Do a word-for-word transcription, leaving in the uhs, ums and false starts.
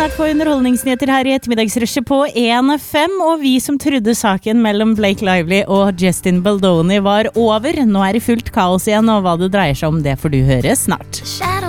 snart få underholdningsnyheter her i ettermiddagsrushet på en fem, og vi som trodde saken mellom Blake Lively og Justin Baldoni var over, nå er det fullt kaos igjen, og hva det dreier seg om det får du høre snart.